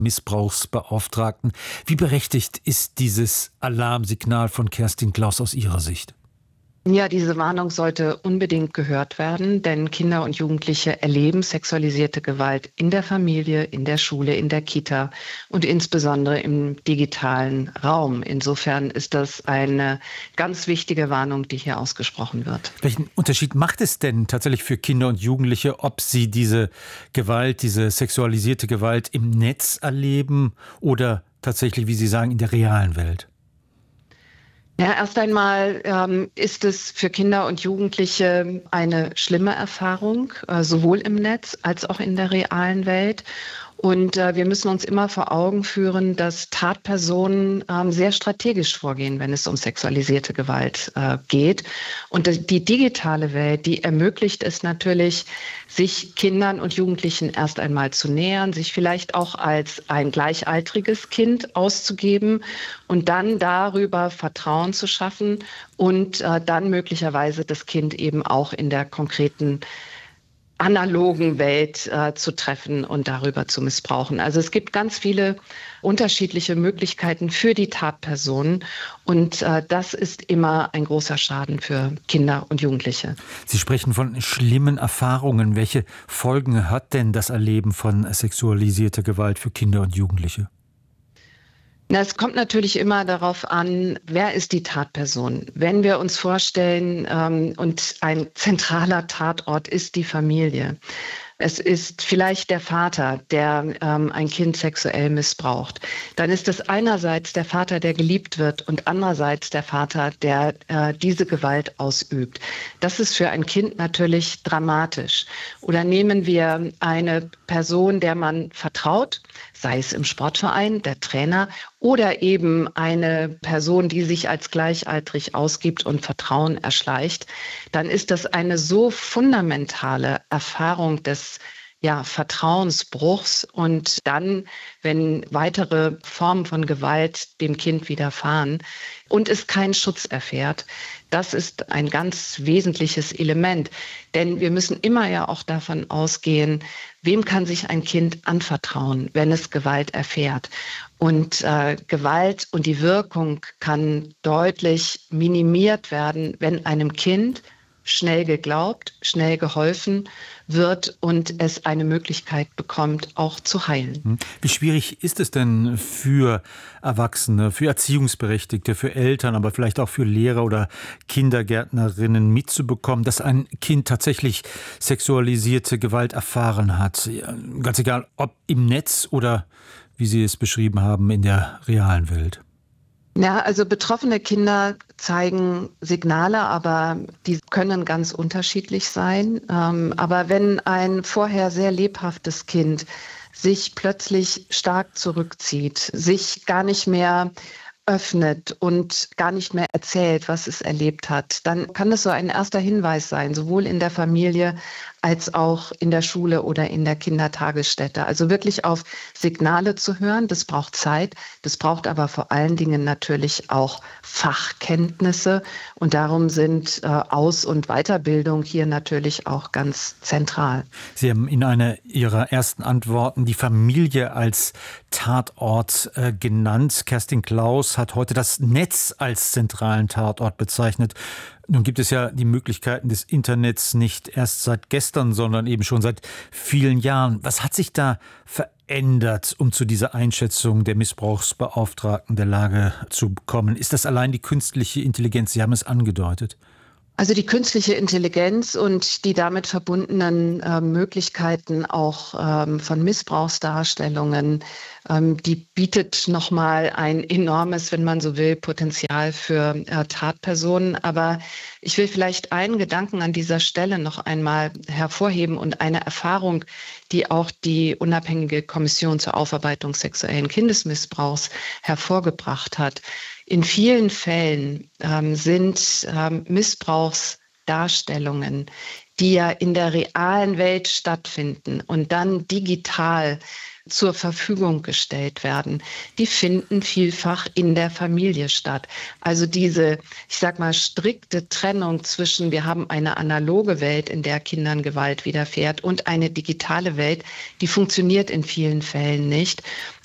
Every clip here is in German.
Missbrauchsbeauftragten. Wie berechtigt ist dieses Alarmsignal von Kerstin Klaus aus Ihrer Sicht? Ja, diese Warnung sollte unbedingt gehört werden, denn Kinder und Jugendliche erleben sexualisierte Gewalt in der Familie, in der Schule, in der Kita und insbesondere im digitalen Raum. Insofern ist das eine ganz wichtige Warnung, die hier ausgesprochen wird. Welchen Unterschied macht es denn tatsächlich für Kinder und Jugendliche, ob sie diese Gewalt, diese sexualisierte Gewalt im Netz erleben oder tatsächlich, wie Sie sagen, in der realen Welt? Ja, erst einmal ist es für Kinder und Jugendliche eine schlimme Erfahrung, sowohl im Netz als auch in der realen Welt. Und wir müssen uns immer vor Augen führen, dass Tatpersonen sehr strategisch vorgehen, wenn es um sexualisierte Gewalt geht. Und die digitale Welt, die ermöglicht es natürlich, sich Kindern und Jugendlichen erst einmal zu nähern, sich vielleicht auch als ein gleichaltriges Kind auszugeben und dann darüber Vertrauen zu schaffen und dann möglicherweise das Kind eben auch in der konkreten analogen Welt zu treffen und darüber zu missbrauchen. Also es gibt ganz viele unterschiedliche Möglichkeiten für die Tatpersonen und das ist immer ein großer Schaden für Kinder und Jugendliche. Sie sprechen von schlimmen Erfahrungen. Welche Folgen hat denn das Erleben von sexualisierter Gewalt für Kinder und Jugendliche? Na, es kommt natürlich immer darauf an, wer ist die Tatperson. Wenn wir uns vorstellen, und ein zentraler Tatort ist die Familie. Es ist vielleicht der Vater, der ein Kind sexuell missbraucht. Dann ist es einerseits der Vater, der geliebt wird und andererseits der Vater, der diese Gewalt ausübt. Das ist für ein Kind natürlich dramatisch. Oder nehmen wir eine Person, der man vertraut, sei es im Sportverein, der Trainer, oder eben eine Person, die sich als gleichaltrig ausgibt und Vertrauen erschleicht, dann ist das eine so fundamentale Erfahrung des Vertrauensbruchs. Und dann, wenn weitere Formen von Gewalt dem Kind widerfahren und es keinen Schutz erfährt, das ist ein ganz wesentliches Element. Denn wir müssen immer ja auch davon ausgehen, wem kann sich ein Kind anvertrauen, wenn es Gewalt erfährt. Und Gewalt und die Wirkung kann deutlich minimiert werden, wenn einem Kind schnell geglaubt, schnell geholfen wird und es eine Möglichkeit bekommt, auch zu heilen. Wie schwierig ist es denn für Erwachsene, für Erziehungsberechtigte, für Eltern, aber vielleicht auch für Lehrer oder Kindergärtnerinnen mitzubekommen, dass ein Kind tatsächlich sexualisierte Gewalt erfahren hat? Ganz egal, ob im Netz oder, wie Sie es beschrieben haben, in der realen Welt. Ja, also betroffene Kinder zeigen Signale, aber die können ganz unterschiedlich sein. Aber wenn ein vorher sehr lebhaftes Kind sich plötzlich stark zurückzieht, sich gar nicht mehr öffnet und gar nicht mehr erzählt, was es erlebt hat, dann kann es so ein erster Hinweis sein, sowohl in der Familie als auch in der Schule oder in der Kindertagesstätte. Also wirklich auf Signale zu hören, das braucht Zeit, das braucht aber vor allen Dingen natürlich auch Fachkenntnisse und darum sind Aus- und Weiterbildung hier natürlich auch ganz zentral. Sie haben in einer Ihrer ersten Antworten die Familie als Tatort genannt. Kerstin Klaus hat heute das Netz als zentralen Tatort bezeichnet. Nun gibt es ja die Möglichkeiten des Internets nicht erst seit gestern, sondern eben schon seit vielen Jahren. Was hat sich da verändert, um zu dieser Einschätzung der Missbrauchsbeauftragten der Lage zu kommen? Ist das allein die künstliche Intelligenz? Sie haben es angedeutet. Also die künstliche Intelligenz und die damit verbundenen Möglichkeiten auch von Missbrauchsdarstellungen, die bietet nochmal ein enormes, wenn man so will, Potenzial für Tatpersonen. Aber ich will vielleicht einen Gedanken an dieser Stelle noch einmal hervorheben und eine Erfahrung, die auch die unabhängige Kommission zur Aufarbeitung sexuellen Kindesmissbrauchs hervorgebracht hat. In vielen Fällen sind Missbrauchsdarstellungen, die ja in der realen Welt stattfinden und dann digital zur Verfügung gestellt werden, die finden vielfach in der Familie statt. Also diese, ich sag mal, strikte Trennung zwischen, wir haben eine analoge Welt, in der Kindern Gewalt widerfährt und eine digitale Welt, die funktioniert in vielen Fällen nicht.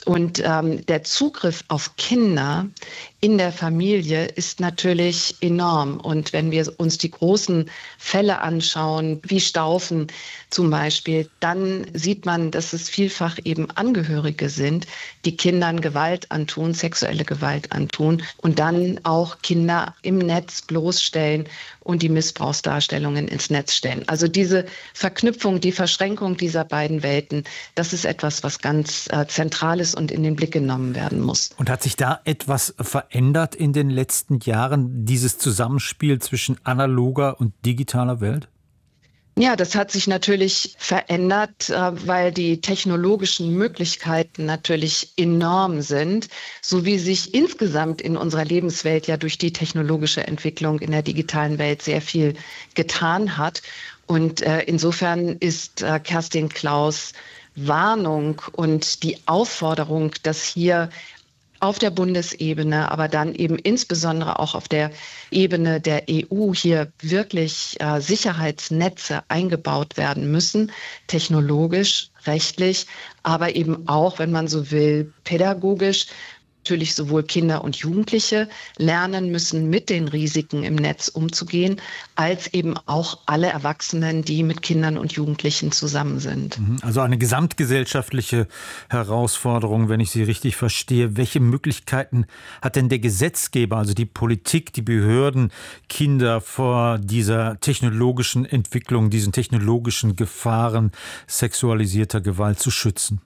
Und der Zugriff auf Kinder in der Familie ist natürlich enorm. Und wenn wir uns die großen Fälle anschauen, wie Staufen zum Beispiel, dann sieht man, dass es vielfach eben Angehörige sind, die Kindern Gewalt antun, sexuelle Gewalt antun und dann auch Kinder im Netz bloßstellen und die Missbrauchsdarstellungen ins Netz stellen. Also diese Verknüpfung, die Verschränkung dieser beiden Welten, das ist etwas, was ganz zentral ist und in den Blick genommen werden muss. Und hat sich da etwas verändert in den letzten Jahren, dieses Zusammenspiel zwischen analoger und digitaler Welt? Ja, das hat sich natürlich verändert, weil die technologischen Möglichkeiten natürlich enorm sind, so wie sich insgesamt in unserer Lebenswelt ja durch die technologische Entwicklung in der digitalen Welt sehr viel getan hat. Und insofern ist Kerstin Klaus' Warnung und die Aufforderung, dass hier auf der Bundesebene, aber dann eben insbesondere auch auf der Ebene der EU hier wirklich Sicherheitsnetze eingebaut werden müssen, technologisch, rechtlich, aber eben auch, wenn man so will, pädagogisch. Natürlich sowohl Kinder und Jugendliche lernen müssen, mit den Risiken im Netz umzugehen, als eben auch alle Erwachsenen, die mit Kindern und Jugendlichen zusammen sind. Also eine gesamtgesellschaftliche Herausforderung, wenn ich Sie richtig verstehe. Welche Möglichkeiten hat denn der Gesetzgeber, also die Politik, die Behörden, Kinder vor dieser technologischen Entwicklung, diesen technologischen Gefahren sexualisierter Gewalt zu schützen?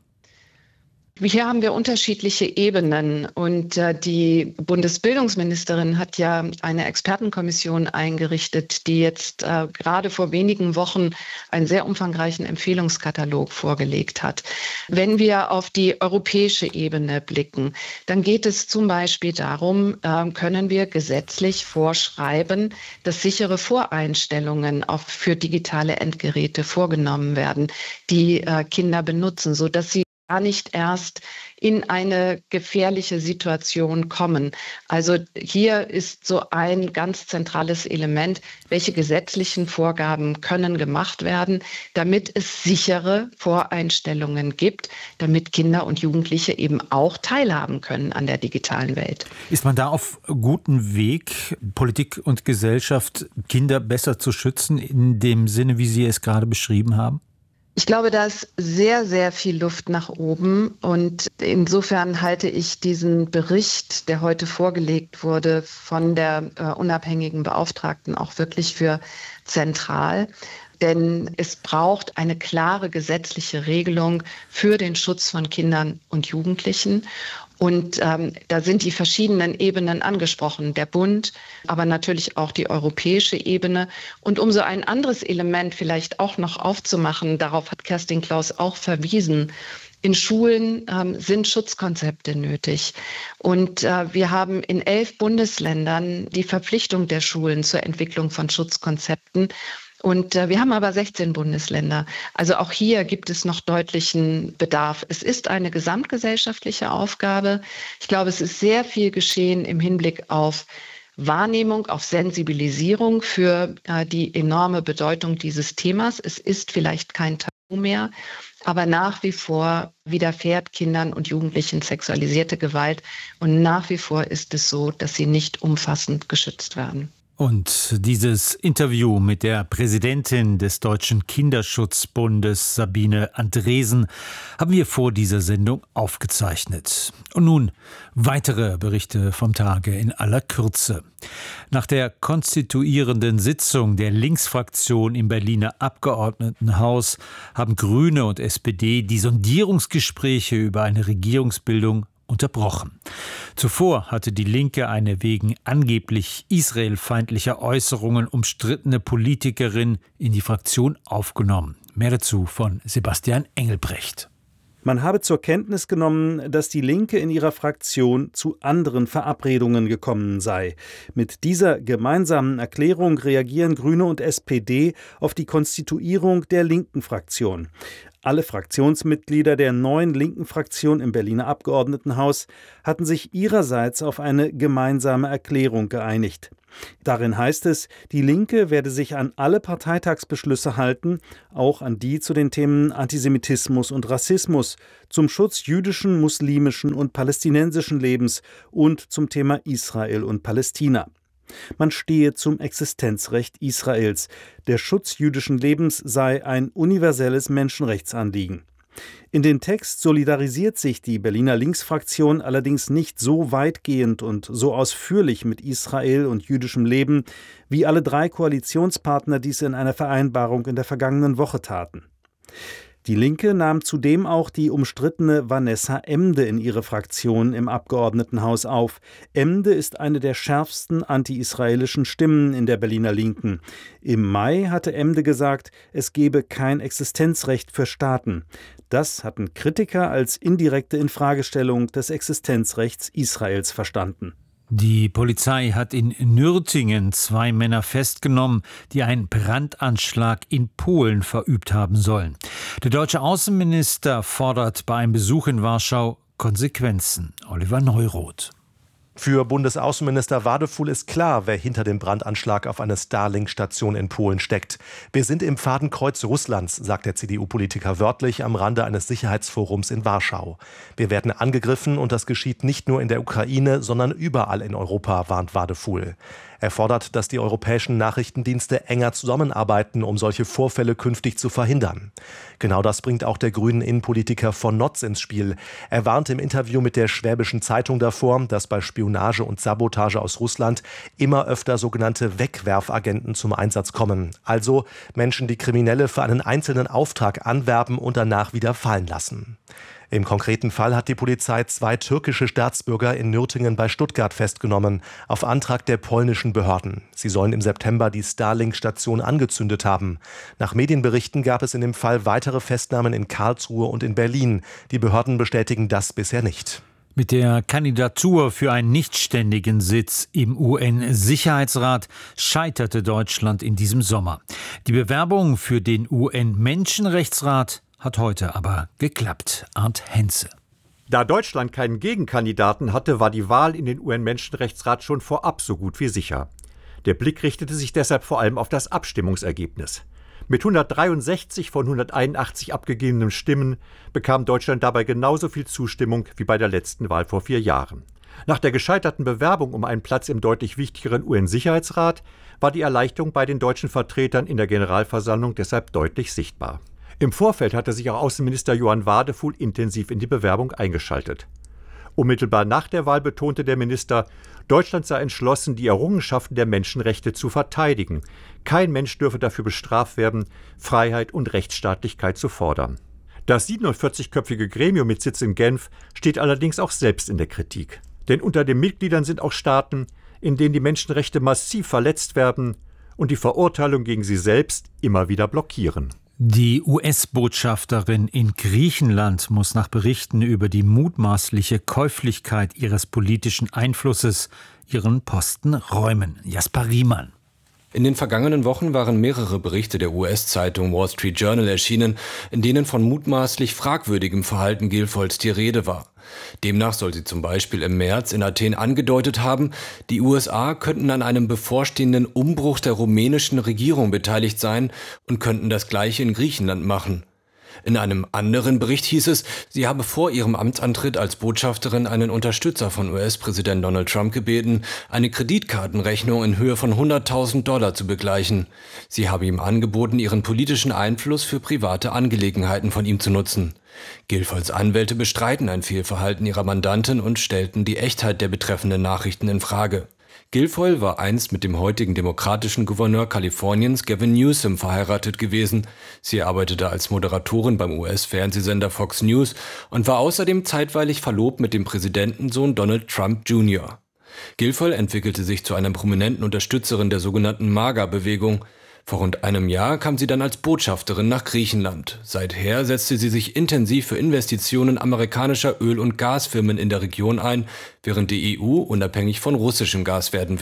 Hier haben wir unterschiedliche Ebenen und die Bundesbildungsministerin hat ja eine Expertenkommission eingerichtet, die jetzt gerade vor wenigen Wochen einen sehr umfangreichen Empfehlungskatalog vorgelegt hat. Wenn wir auf die europäische Ebene blicken, dann geht es zum Beispiel darum, können wir gesetzlich vorschreiben, dass sichere Voreinstellungen auch für digitale Endgeräte vorgenommen werden, die Kinder benutzen, sodass sie gar nicht erst in eine gefährliche Situation kommen. Also hier ist so ein ganz zentrales Element, welche gesetzlichen Vorgaben können gemacht werden, damit es sichere Voreinstellungen gibt, damit Kinder und Jugendliche eben auch teilhaben können an der digitalen Welt. Ist man da auf gutem Weg, Politik und Gesellschaft, Kinder besser zu schützen, in dem Sinne, wie Sie es gerade beschrieben haben? Ich glaube, da ist sehr, sehr viel Luft nach oben und insofern halte ich diesen Bericht, der heute vorgelegt wurde von der unabhängigen Beauftragten, auch wirklich für zentral. Denn es braucht eine klare gesetzliche Regelung für den Schutz von Kindern und Jugendlichen. Und da sind die verschiedenen Ebenen angesprochen, der Bund, aber natürlich auch die europäische Ebene. Und um so ein anderes Element vielleicht auch noch aufzumachen, darauf hat Kerstin Klaus auch verwiesen, in Schulen sind Schutzkonzepte nötig. Und wir haben in 11 Bundesländern die Verpflichtung der Schulen zur Entwicklung von Schutzkonzepten. Und wir haben aber 16 Bundesländer. Also auch hier gibt es noch deutlichen Bedarf. Es ist eine gesamtgesellschaftliche Aufgabe. Ich glaube, es ist sehr viel geschehen im Hinblick auf Wahrnehmung, auf Sensibilisierung für die enorme Bedeutung dieses Themas. Es ist vielleicht kein Tabu mehr, aber nach wie vor widerfährt Kindern und Jugendlichen sexualisierte Gewalt. Und nach wie vor ist es so, dass sie nicht umfassend geschützt werden. Und dieses Interview mit der Präsidentin des Deutschen Kinderschutzbundes, Sabine Andresen, haben wir vor dieser Sendung aufgezeichnet. Und nun weitere Berichte vom Tage in aller Kürze. Nach der konstituierenden Sitzung der Linksfraktion im Berliner Abgeordnetenhaus haben Grüne und SPD die Sondierungsgespräche über eine Regierungsbildung unterbrochen. Zuvor hatte die Linke eine wegen angeblich israelfeindlicher Äußerungen umstrittene Politikerin in die Fraktion aufgenommen. Mehr dazu von Sebastian Engelbrecht. Man habe zur Kenntnis genommen, dass die Linke in ihrer Fraktion zu anderen Verabredungen gekommen sei. Mit dieser gemeinsamen Erklärung reagieren Grüne und SPD auf die Konstituierung der linken Fraktion. Alle Fraktionsmitglieder der neuen linken Fraktion im Berliner Abgeordnetenhaus hatten sich ihrerseits auf eine gemeinsame Erklärung geeinigt. Darin heißt es, die Linke werde sich an alle Parteitagsbeschlüsse halten, auch an die zu den Themen Antisemitismus und Rassismus, zum Schutz jüdischen, muslimischen und palästinensischen Lebens und zum Thema Israel und Palästina. Man stehe zum Existenzrecht Israels. Der Schutz jüdischen Lebens sei ein universelles Menschenrechtsanliegen. In den Text solidarisiert sich die Berliner Linksfraktion allerdings nicht so weitgehend und so ausführlich mit Israel und jüdischem Leben, wie alle 3 Koalitionspartner dies in einer Vereinbarung in der vergangenen Woche taten. Die Linke nahm zudem auch die umstrittene Vanessa Emde in ihre Fraktion im Abgeordnetenhaus auf. Emde ist eine der schärfsten anti-israelischen Stimmen in der Berliner Linken. Im Mai hatte Emde gesagt, es gebe kein Existenzrecht für Staaten. Das hatten Kritiker als indirekte Infragestellung des Existenzrechts Israels verstanden. Die Polizei hat in Nürtingen 2 Männer festgenommen, die einen Brandanschlag in Polen verübt haben sollen. Der deutsche Außenminister fordert bei einem Besuch in Warschau Konsequenzen. Oliver Neuroth. Für Bundesaußenminister Wadefuhl ist klar, wer hinter dem Brandanschlag auf eine Starlink-Station in Polen steckt. Wir sind im Fadenkreuz Russlands, sagt der CDU-Politiker wörtlich am Rande eines Sicherheitsforums in Warschau. Wir werden angegriffen und das geschieht nicht nur in der Ukraine, sondern überall in Europa, warnt Wadefuhl. Er fordert, dass die europäischen Nachrichtendienste enger zusammenarbeiten, um solche Vorfälle künftig zu verhindern. Genau das bringt auch der grünen Innenpolitiker von Notz ins Spiel. Er warnt im Interview mit der Schwäbischen Zeitung davor, dass bei Spionage und Sabotage aus Russland immer öfter sogenannte Wegwerfagenten zum Einsatz kommen. Also Menschen, die Kriminelle für einen einzelnen Auftrag anwerben und danach wieder fallen lassen. Im konkreten Fall hat die Polizei 2 türkische Staatsbürger in Nürtingen bei Stuttgart festgenommen, auf Antrag der polnischen Behörden. Sie sollen im September die Starlink-Station angezündet haben. Nach Medienberichten gab es in dem Fall weitere Festnahmen in Karlsruhe und in Berlin. Die Behörden bestätigen das bisher nicht. Mit der Kandidatur für einen nichtständigen Sitz im UN-Sicherheitsrat scheiterte Deutschland in diesem Sommer. Die Bewerbung für den UN-Menschenrechtsrat hat heute aber geklappt. Arndt Henze. Da Deutschland keinen Gegenkandidaten hatte, war die Wahl in den UN-Menschenrechtsrat schon vorab so gut wie sicher. Der Blick richtete sich deshalb vor allem auf das Abstimmungsergebnis. Mit 163 von 181 abgegebenen Stimmen bekam Deutschland dabei genauso viel Zustimmung wie bei der letzten Wahl vor 4 Jahren. Nach der gescheiterten Bewerbung um einen Platz im deutlich wichtigeren UN-Sicherheitsrat war die Erleichterung bei den deutschen Vertretern in der Generalversammlung deshalb deutlich sichtbar. Im Vorfeld hatte sich auch Außenminister Johann Wadefuhl intensiv in die Bewerbung eingeschaltet. Unmittelbar nach der Wahl betonte der Minister, Deutschland sei entschlossen, die Errungenschaften der Menschenrechte zu verteidigen. Kein Mensch dürfe dafür bestraft werden, Freiheit und Rechtsstaatlichkeit zu fordern. Das 47-köpfige Gremium mit Sitz in Genf steht allerdings auch selbst in der Kritik. Denn unter den Mitgliedern sind auch Staaten, in denen die Menschenrechte massiv verletzt werden und die Verurteilung gegen sie selbst immer wieder blockieren. Die US-Botschafterin in Griechenland muss nach Berichten über die mutmaßliche Käuflichkeit ihres politischen Einflusses ihren Posten räumen. Jasper Riemann. In den vergangenen Wochen waren mehrere Berichte der US-Zeitung Wall Street Journal erschienen, in denen von mutmaßlich fragwürdigem Verhalten Guilfoyles die Rede war. Demnach soll sie zum Beispiel im März in Athen angedeutet haben, die USA könnten an einem bevorstehenden Umbruch der rumänischen Regierung beteiligt sein und könnten das Gleiche in Griechenland machen. In einem anderen Bericht hieß es, sie habe vor ihrem Amtsantritt als Botschafterin einen Unterstützer von US-Präsident Donald Trump gebeten, eine Kreditkartenrechnung in Höhe von $100.000 zu begleichen. Sie habe ihm angeboten, ihren politischen Einfluss für private Angelegenheiten von ihm zu nutzen. Guilfoyles Anwälte bestreiten ein Fehlverhalten ihrer Mandantin und stellten die Echtheit der betreffenden Nachrichten in Frage. Guilfoyle war einst mit dem heutigen demokratischen Gouverneur Kaliforniens Gavin Newsom verheiratet gewesen. Sie arbeitete als Moderatorin beim US-Fernsehsender Fox News und war außerdem zeitweilig verlobt mit dem Präsidentensohn Donald Trump Jr. Guilfoyle entwickelte sich zu einer prominenten Unterstützerin der sogenannten MAGA-Bewegung. Vor rund einem Jahr kam sie dann als Botschafterin nach Griechenland. Seither setzte sie sich intensiv für Investitionen amerikanischer Öl- und Gasfirmen in der Region ein, während die EU unabhängig von russischem Gas werden will.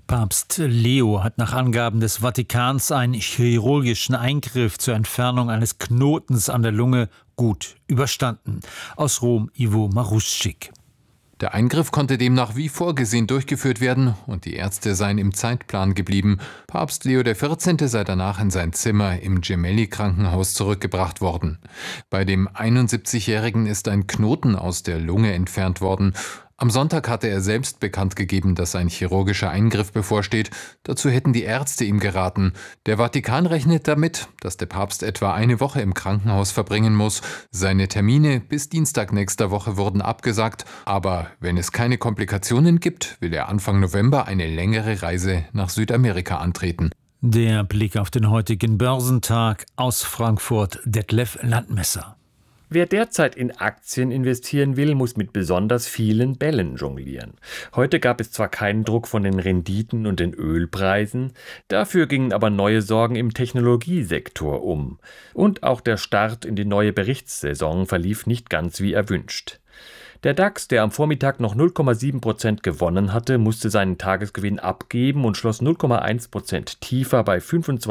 Papst Leo hat nach Angaben des Vatikans einen chirurgischen Eingriff zur Entfernung eines Knotens an der Lunge gut überstanden. Aus Rom Ivo Maruschik. Der Eingriff konnte demnach wie vorgesehen durchgeführt werden und die Ärzte seien im Zeitplan geblieben. Papst Leo XIV. Sei danach in sein Zimmer im Gemelli-Krankenhaus zurückgebracht worden. Bei dem 71-Jährigen ist ein Knoten aus der Lunge entfernt worden. Am Sonntag hatte er selbst bekannt gegeben, dass ein chirurgischer Eingriff bevorsteht. Dazu hätten die Ärzte ihm geraten. Der Vatikan rechnet damit, dass der Papst etwa eine Woche im Krankenhaus verbringen muss. Seine Termine bis Dienstag nächster Woche wurden abgesagt. Aber wenn es keine Komplikationen gibt, will er Anfang November eine längere Reise nach Südamerika antreten. Der Blick auf den heutigen Börsentag aus Frankfurt, Detlef Landmesser. Wer derzeit in Aktien investieren will, muss mit besonders vielen Bällen jonglieren. Heute gab es zwar keinen Druck von den Renditen und den Ölpreisen, dafür gingen aber neue Sorgen im Technologiesektor um. Und auch der Start in die neue Berichtssaison verlief nicht ganz wie erwünscht. Der DAX, der am Vormittag noch 0,7% gewonnen hatte, musste seinen Tagesgewinn abgeben und schloss 0,1% tiefer bei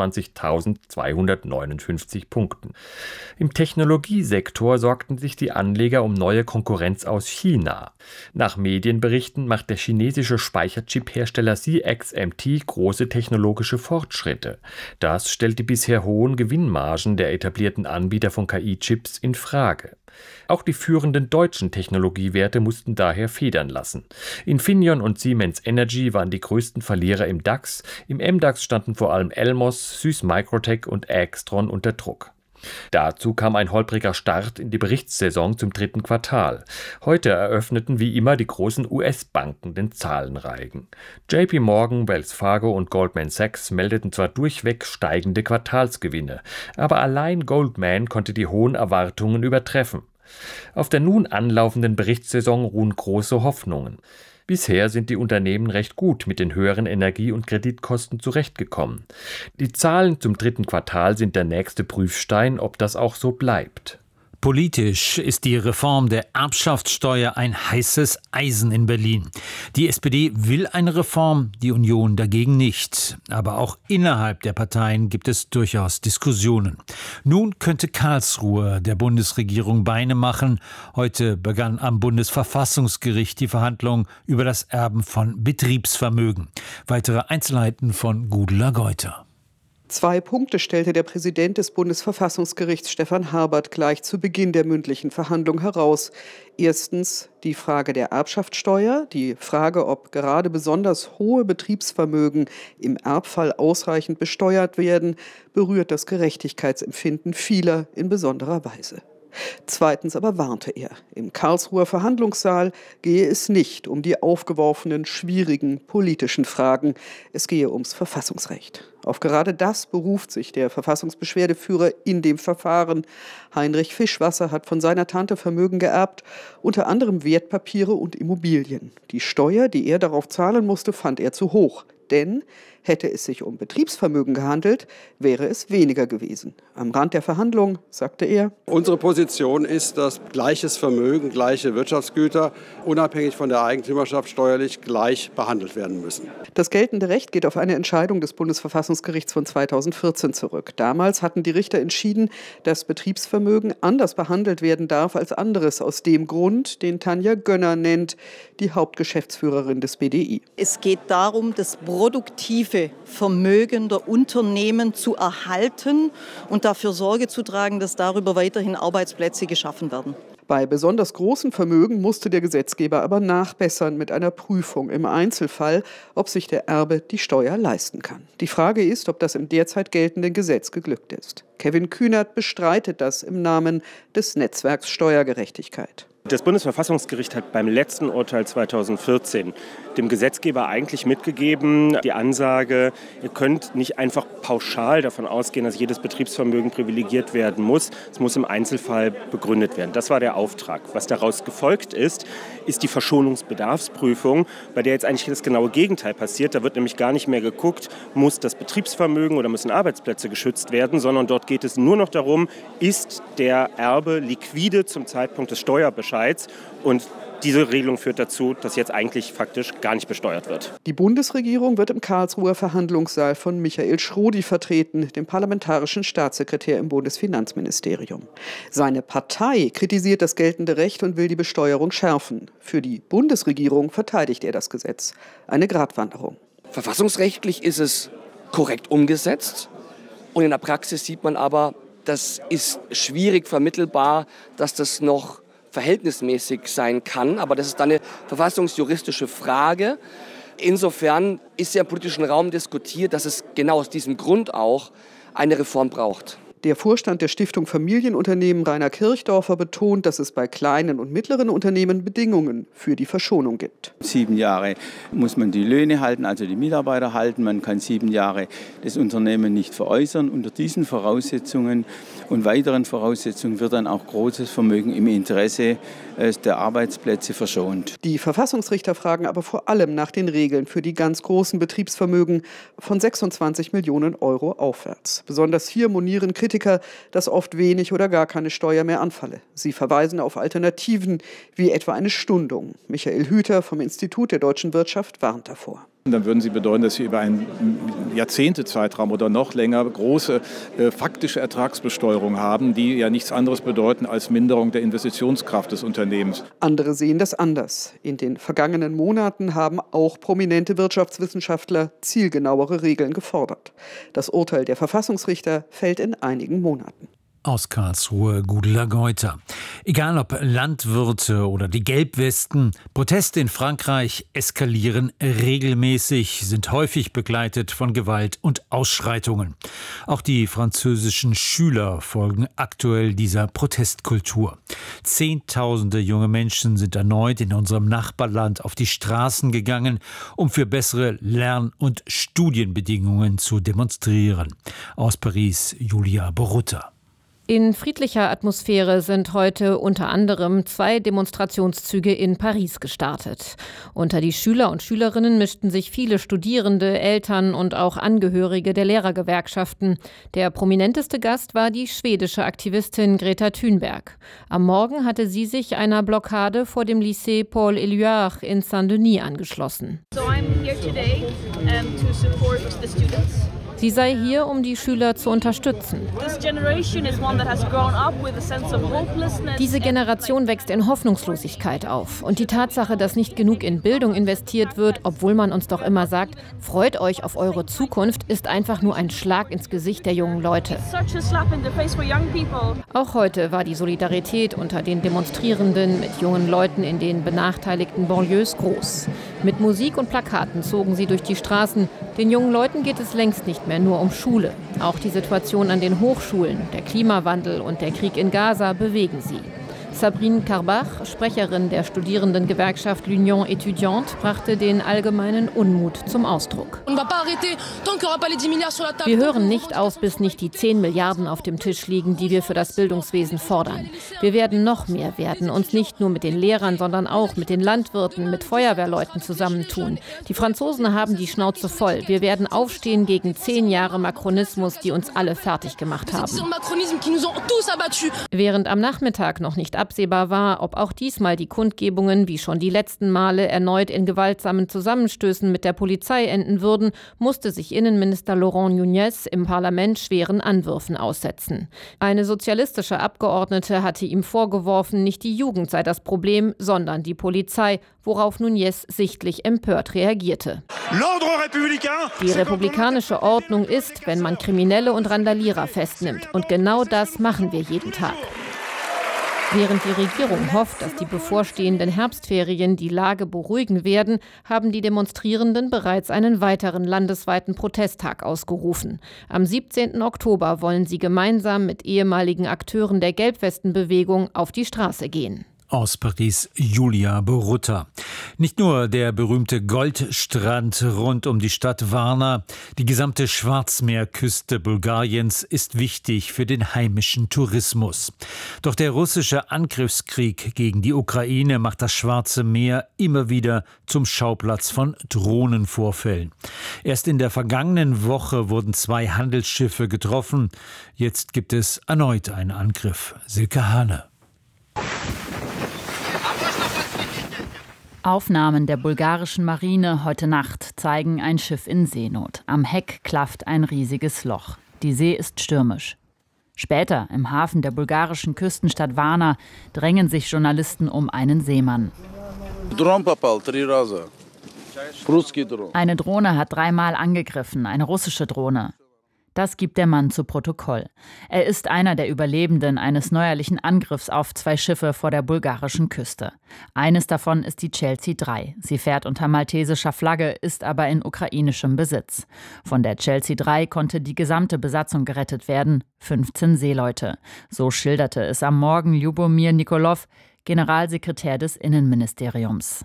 25.259 Punkten. Im Technologiesektor sorgten sich die Anleger um neue Konkurrenz aus China. Nach Medienberichten macht der chinesische Speicherchip-Hersteller CXMT große technologische Fortschritte. Das stellt die bisher hohen Gewinnmargen der etablierten Anbieter von KI-Chips in Frage. Auch die führenden deutschen Technologiewerte mussten daher federn lassen. Infineon und Siemens Energy waren die größten Verlierer im DAX. Im MDAX standen vor allem Elmos, Süß Microtech und Ägstron unter Druck. Dazu kam ein holpriger Start in die Berichtssaison zum dritten Quartal. Heute eröffneten wie immer die großen US-Banken den Zahlenreigen. JP Morgan, Wells Fargo und Goldman Sachs meldeten zwar durchweg steigende Quartalsgewinne, aber allein Goldman konnte die hohen Erwartungen übertreffen. Auf der nun anlaufenden Berichtssaison ruhen große Hoffnungen. Bisher sind die Unternehmen recht gut mit den höheren Energie- und Kreditkosten zurechtgekommen. Die Zahlen zum dritten Quartal sind der nächste Prüfstein, ob das auch so bleibt. Politisch ist die Reform der Erbschaftssteuer ein heißes Eisen in Berlin. Die SPD will eine Reform, die Union dagegen nicht. Aber auch innerhalb der Parteien gibt es durchaus Diskussionen. Nun könnte Karlsruhe der Bundesregierung Beine machen. Heute begann am Bundesverfassungsgericht die Verhandlung über das Erben von Betriebsvermögen. Weitere Einzelheiten von Gudula Geuter. 2 Punkte stellte der Präsident des Bundesverfassungsgerichts Stefan Harbert gleich zu Beginn der mündlichen Verhandlung heraus. Erstens die Frage der Erbschaftssteuer, die Frage, ob gerade besonders hohe Betriebsvermögen im Erbfall ausreichend besteuert werden, berührt das Gerechtigkeitsempfinden vieler in besonderer Weise. Zweitens aber warnte er, im Karlsruher Verhandlungssaal gehe es nicht um die aufgeworfenen, schwierigen politischen Fragen, es gehe ums Verfassungsrecht. Auf gerade das beruft sich der Verfassungsbeschwerdeführer in dem Verfahren. Heinrich Fischwasser hat von seiner Tante Vermögen geerbt, unter anderem Wertpapiere und Immobilien. Die Steuer, die er darauf zahlen musste, fand er zu hoch. Denn hätte es sich um Betriebsvermögen gehandelt, wäre es weniger gewesen. Am Rand der Verhandlung sagte er: Unsere Position ist, dass gleiches Vermögen, gleiche Wirtschaftsgüter unabhängig von der Eigentümerschaft steuerlich gleich behandelt werden müssen. Das geltende Recht geht auf eine Entscheidung des Bundesverfassungsgerichts von 2014 zurück. Damals hatten die Richter entschieden, dass Betriebsvermögen anders behandelt werden darf als anderes, aus dem Grund, den Tanja Gönner nennt, die Hauptgeschäftsführerin des BDI. Es geht darum, das produktive Vermögen der Unternehmen zu erhalten und dafür Sorge zu tragen, dass darüber weiterhin Arbeitsplätze geschaffen werden. Bei besonders großen Vermögen musste der Gesetzgeber aber nachbessern mit einer Prüfung im Einzelfall, ob sich der Erbe die Steuer leisten kann. Die Frage ist, ob das im derzeit geltenden Gesetz geglückt ist. Kevin Kühnert bestreitet das im Namen des Netzwerks Steuergerechtigkeit. Das Bundesverfassungsgericht hat beim letzten Urteil 2014 dem Gesetzgeber eigentlich mitgegeben, die Ansage, ihr könnt nicht einfach pauschal davon ausgehen, dass jedes Betriebsvermögen privilegiert werden muss. Es muss im Einzelfall begründet werden. Das war der Auftrag. Was daraus gefolgt ist, ist die Verschonungsbedarfsprüfung, bei der jetzt eigentlich das genaue Gegenteil passiert. Da wird nämlich gar nicht mehr geguckt, muss das Betriebsvermögen oder müssen Arbeitsplätze geschützt werden, sondern dort geht es nur noch darum, ist der Erbe liquide zum Zeitpunkt des Steuerbescheids Bescheids. Und diese Regelung führt dazu, dass jetzt eigentlich faktisch gar nicht besteuert wird. Die Bundesregierung wird im Karlsruher Verhandlungssaal von Michael Schrodi vertreten, dem parlamentarischen Staatssekretär im Bundesfinanzministerium. Seine Partei kritisiert das geltende Recht und will die Besteuerung schärfen. Für die Bundesregierung verteidigt er das Gesetz. Eine Gratwanderung. Verfassungsrechtlich ist es korrekt umgesetzt. Und in der Praxis sieht man aber, das ist schwierig vermittelbar, dass das noch verhältnismäßig sein kann. Aber das ist dann eine verfassungsjuristische Frage. Insofern ist ja im politischen Raum diskutiert, dass es genau aus diesem Grund auch eine Reform braucht. Der Vorstand der Stiftung Familienunternehmen Rainer Kirchdorfer betont, dass es bei kleinen und mittleren Unternehmen Bedingungen für die Verschonung gibt. 7 Jahre muss man die Löhne halten, also die Mitarbeiter halten. Man kann 7 Jahre das Unternehmen nicht veräußern. Unter diesen Voraussetzungen und weiteren Voraussetzungen wird dann auch großes Vermögen im Interesse der Arbeitsplätze verschont. Die Verfassungsrichter fragen aber vor allem nach den Regeln für die ganz großen Betriebsvermögen von 26 Millionen Euro aufwärts. Besonders hier monieren Kritiker, dass oft wenig oder gar keine Steuer mehr anfalle. Sie verweisen auf Alternativen wie etwa eine Stundung. Michael Hüter vom Institut der deutschen Wirtschaft warnt davor. Dann würden Sie bedeuten, dass Sie über einen Jahrzehntezeitraum oder noch länger große faktische Ertragsbesteuerung haben, die ja nichts anderes bedeuten als Minderung der Investitionskraft des Unternehmens. Andere sehen das anders. In den vergangenen Monaten haben auch prominente Wirtschaftswissenschaftler zielgenauere Regeln gefordert. Das Urteil der Verfassungsrichter fällt in einigen Monaten. Aus Karlsruhe, Gudula Geuter. Egal ob Landwirte oder die Gelbwesten, Proteste in Frankreich eskalieren regelmäßig, sind häufig begleitet von Gewalt und Ausschreitungen. Auch die französischen Schüler folgen aktuell dieser Protestkultur. Zehntausende junge Menschen sind erneut in unserem Nachbarland auf die Straßen gegangen, um für bessere Lern- und Studienbedingungen zu demonstrieren. Aus Paris, Julia Borutta. In friedlicher Atmosphäre sind heute unter anderem 2 Demonstrationszüge in Paris gestartet. Unter die Schüler und Schülerinnen mischten sich viele Studierende, Eltern und auch Angehörige der Lehrergewerkschaften. Der prominenteste Gast war die schwedische Aktivistin Greta Thunberg. Am Morgen hatte sie sich einer Blockade vor dem Lycée Paul Éluard in Saint-Denis angeschlossen. So I'm here today to support the students. Sie sei hier, um die Schüler zu unterstützen. Diese Generation wächst in Hoffnungslosigkeit auf. Und die Tatsache, dass nicht genug in Bildung investiert wird, obwohl man uns doch immer sagt, freut euch auf eure Zukunft, ist einfach nur ein Schlag ins Gesicht der jungen Leute. Auch heute war die Solidarität unter den Demonstrierenden mit jungen Leuten in den benachteiligten Banlieues groß. Mit Musik und Plakaten zogen sie durch die Straßen. Den jungen Leuten geht es längst nicht mehr nur um Schule. Auch die Situation an den Hochschulen, der Klimawandel und der Krieg in Gaza bewegen sie. Sabrine Karbach, Sprecherin der Studierendengewerkschaft L'Union Étudiante, brachte den allgemeinen Unmut zum Ausdruck. Wir hören nicht auf, bis nicht die 10 Milliarden auf dem Tisch liegen, die wir für das Bildungswesen fordern. Wir werden noch mehr werden, uns nicht nur mit den Lehrern, sondern auch mit den Landwirten, mit Feuerwehrleuten zusammentun. Die Franzosen haben die Schnauze voll. Wir werden aufstehen gegen 10 Jahre Makronismus, die uns alle fertig gemacht haben. Während am Nachmittag noch nicht absehbar war, ob auch diesmal die Kundgebungen, wie schon die letzten Male, erneut in gewaltsamen Zusammenstößen mit der Polizei enden würden, musste sich Innenminister Laurent Nunez im Parlament schweren Anwürfen aussetzen. Eine sozialistische Abgeordnete hatte ihm vorgeworfen, nicht die Jugend sei das Problem, sondern die Polizei, worauf Nunez sichtlich empört reagierte. Die republikanische Ordnung ist, wenn man Kriminelle und Randalierer festnimmt. Und genau das machen wir jeden Tag. Während die Regierung hofft, dass die bevorstehenden Herbstferien die Lage beruhigen werden, haben die Demonstrierenden bereits einen weiteren landesweiten Protesttag ausgerufen. Am 17. Oktober wollen sie gemeinsam mit ehemaligen Akteuren der Gelbwestenbewegung auf die Straße gehen. Aus Paris, Julia Borutta. Nicht nur der berühmte Goldstrand rund um die Stadt Varna, die gesamte Schwarzmeerküste Bulgariens ist wichtig für den heimischen Tourismus. Doch der russische Angriffskrieg gegen die Ukraine macht das Schwarze Meer immer wieder zum Schauplatz von Drohnenvorfällen. Erst in der vergangenen Woche wurden 2 Handelsschiffe getroffen. Jetzt gibt es erneut einen Angriff. Silke Hane. Aufnahmen der bulgarischen Marine heute Nacht zeigen ein Schiff in Seenot. Am Heck klafft ein riesiges Loch. Die See ist stürmisch. Später, im Hafen der bulgarischen Küstenstadt Varna, drängen sich Journalisten um einen Seemann. Eine Drohne hat 3-mal angegriffen, eine russische Drohne. Das gibt der Mann zu Protokoll. Er ist einer der Überlebenden eines neuerlichen Angriffs auf 2 Schiffe vor der bulgarischen Küste. Eines davon ist die Chelsea 3. Sie fährt unter maltesischer Flagge, ist aber in ukrainischem Besitz. Von der Chelsea 3 konnte die gesamte Besatzung gerettet werden, 15 Seeleute. So schilderte es am Morgen Ljubomir Nikolov, Generalsekretär des Innenministeriums.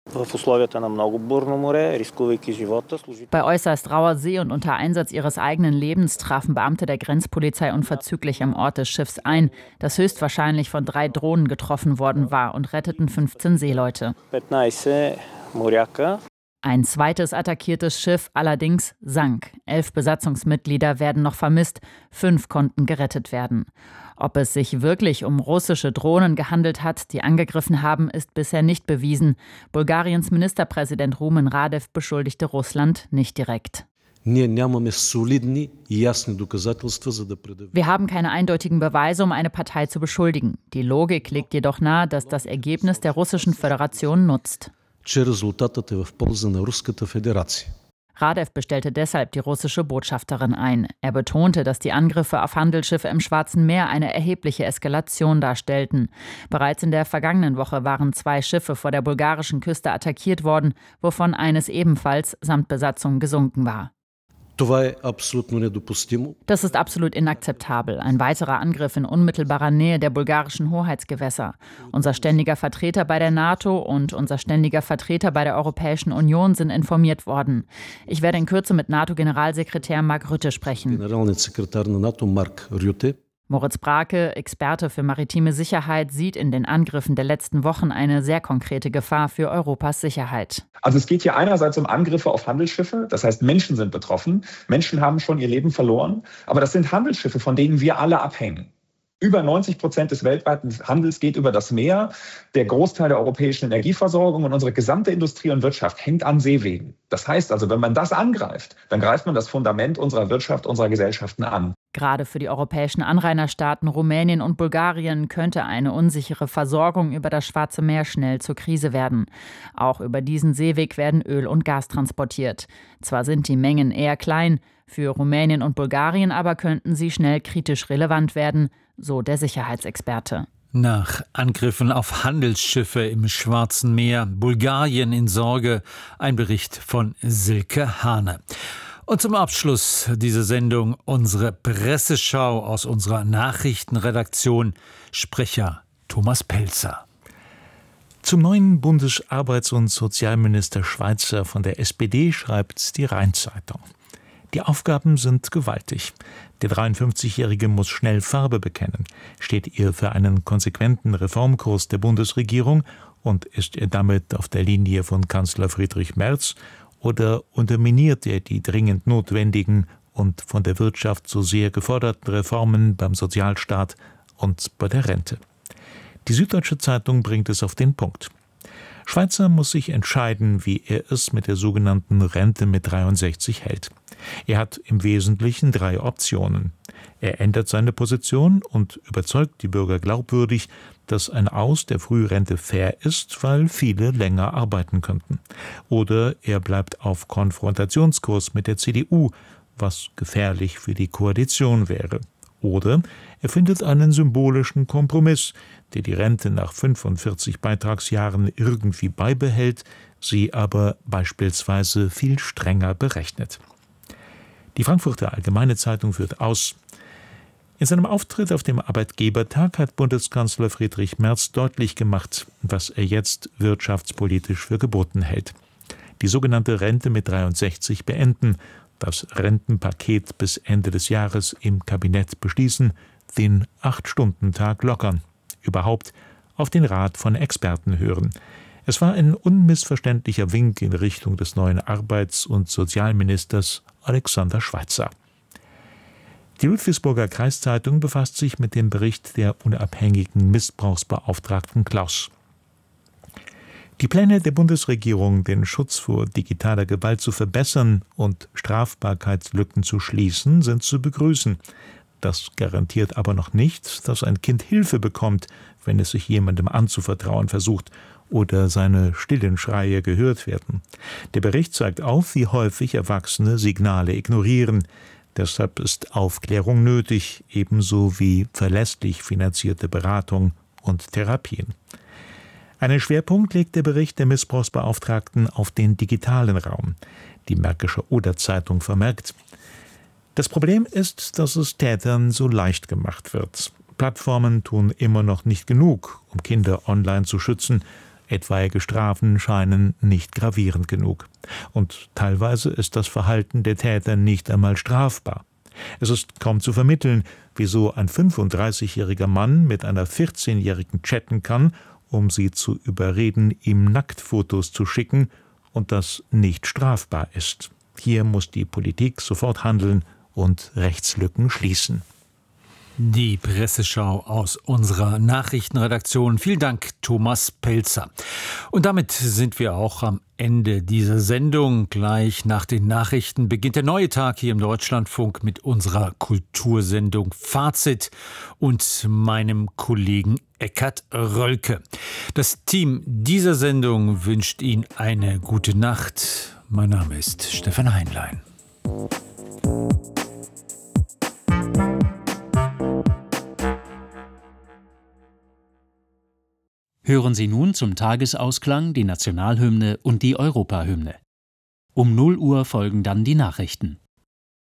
Bei äußerst rauer See und unter Einsatz ihres eigenen Lebens trafen Beamte der Grenzpolizei unverzüglich am Ort des Schiffs ein, das höchstwahrscheinlich von 3 Drohnen getroffen worden war, und retteten 15 Seeleute. Ein zweites attackiertes Schiff allerdings sank. 11 Besatzungsmitglieder werden noch vermisst, 5 konnten gerettet werden. Ob es sich wirklich um russische Drohnen gehandelt hat, die angegriffen haben, ist bisher nicht bewiesen. Bulgariens Ministerpräsident Rumen Radev beschuldigte Russland nicht direkt. Wir haben keine eindeutigen Beweise, um eine Partei zu beschuldigen. Die Logik legt jedoch nahe, dass das Ergebnis der Russischen Föderation nutzt. Radev bestellte deshalb die russische Botschafterin ein. Er betonte, dass die Angriffe auf Handelsschiffe im Schwarzen Meer eine erhebliche Eskalation darstellten. Bereits in der vergangenen Woche waren 2 Schiffe vor der bulgarischen Küste attackiert worden, wovon eines ebenfalls samt Besatzung gesunken war. Das ist absolut inakzeptabel. Ein weiterer Angriff in unmittelbarer Nähe der bulgarischen Hoheitsgewässer. Unser ständiger Vertreter bei der NATO und unser ständiger Vertreter bei der Europäischen Union sind informiert worden. Ich werde in Kürze mit NATO-Generalsekretär Mark Rutte sprechen. Moritz Brake, Experte für maritime Sicherheit, sieht in den Angriffen der letzten Wochen eine sehr konkrete Gefahr für Europas Sicherheit. Also es geht hier einerseits um Angriffe auf Handelsschiffe, das heißt Menschen sind betroffen, Menschen haben schon ihr Leben verloren, aber das sind Handelsschiffe, von denen wir alle abhängen. Über 90% des weltweiten Handels geht über das Meer. Der Großteil der europäischen Energieversorgung und unsere gesamte Industrie und Wirtschaft hängt an Seewegen. Das heißt also, wenn man das angreift, dann greift man das Fundament unserer Wirtschaft, unserer Gesellschaften an. Gerade für die europäischen Anrainerstaaten Rumänien und Bulgarien könnte eine unsichere Versorgung über das Schwarze Meer schnell zur Krise werden. Auch über diesen Seeweg werden Öl und Gas transportiert. Zwar sind die Mengen eher klein, für Rumänien und Bulgarien aber könnten sie schnell kritisch relevant werden, so der Sicherheitsexperte. Nach Angriffen auf Handelsschiffe im Schwarzen Meer, Bulgarien in Sorge, ein Bericht von Silke Hane. Und zum Abschluss dieser Sendung unsere Presseschau aus unserer Nachrichtenredaktion, Sprecher Thomas Pelzer. Zum neuen Bundesarbeits- und Sozialminister Schweizer von der SPD schreibt die Rhein-Zeitung. Die Aufgaben sind gewaltig. Der 53-Jährige muss schnell Farbe bekennen. Steht er für einen konsequenten Reformkurs der Bundesregierung und ist er damit auf der Linie von Kanzler Friedrich Merz oder unterminiert er die dringend notwendigen und von der Wirtschaft so sehr geforderten Reformen beim Sozialstaat und bei der Rente? Die Süddeutsche Zeitung bringt es auf den Punkt. Schweizer muss sich entscheiden, wie er es mit der sogenannten Rente mit 63 hält. Er hat im Wesentlichen 3 Optionen. Er ändert seine Position und überzeugt die Bürger glaubwürdig, dass ein Aus der Frührente fair ist, weil viele länger arbeiten könnten. Oder er bleibt auf Konfrontationskurs mit der CDU, was gefährlich für die Koalition wäre. Oder er findet einen symbolischen Kompromiss, der die Rente nach 45 Beitragsjahren irgendwie beibehält, sie aber beispielsweise viel strenger berechnet. Die Frankfurter Allgemeine Zeitung führt aus: In seinem Auftritt auf dem Arbeitgebertag hat Bundeskanzler Friedrich Merz deutlich gemacht, was er jetzt wirtschaftspolitisch für geboten hält. Die sogenannte Rente mit 63 beenden, das Rentenpaket bis Ende des Jahres im Kabinett beschließen, den 8-Stunden-Tag lockern, überhaupt auf den Rat von Experten hören. Es war ein unmissverständlicher Wink in Richtung des neuen Arbeits- und Sozialministers Alexander Schweizer. Die Ludwigsburger Kreiszeitung befasst sich mit dem Bericht der unabhängigen Missbrauchsbeauftragten Klaus. Die Pläne der Bundesregierung, den Schutz vor digitaler Gewalt zu verbessern und Strafbarkeitslücken zu schließen, sind zu begrüßen. Das garantiert aber noch nicht, dass ein Kind Hilfe bekommt, wenn es sich jemandem anzuvertrauen versucht oder seine stillen Schreie gehört werden. Der Bericht zeigt auf, wie häufig Erwachsene Signale ignorieren. Deshalb ist Aufklärung nötig, ebenso wie verlässlich finanzierte Beratung und Therapien. Einen Schwerpunkt legt der Bericht der Missbrauchsbeauftragten auf den digitalen Raum. Die Märkische Oder-Zeitung vermerkt: Das Problem ist, dass es Tätern so leicht gemacht wird. Plattformen tun immer noch nicht genug, um Kinder online zu schützen. Etwaige Strafen scheinen nicht gravierend genug. Und teilweise ist das Verhalten der Täter nicht einmal strafbar. Es ist kaum zu vermitteln, wieso ein 35-jähriger Mann mit einer 14-jährigen chatten kann, um sie zu überreden, ihm Nacktfotos zu schicken, und das nicht strafbar ist. Hier muss die Politik sofort handeln und Rechtslücken schließen. Die Presseschau aus unserer Nachrichtenredaktion. Vielen Dank, Thomas Pelzer. Und damit sind wir auch am Ende dieser Sendung. Gleich nach den Nachrichten beginnt der neue Tag hier im Deutschlandfunk mit unserer Kultursendung Fazit und meinem Kollegen Eckhard Rölke. Das Team dieser Sendung wünscht Ihnen eine gute Nacht. Mein Name ist Stefan Heinlein. Hören Sie nun zum Tagesausklang die Nationalhymne und die Europahymne. Um 0 Uhr folgen dann die Nachrichten.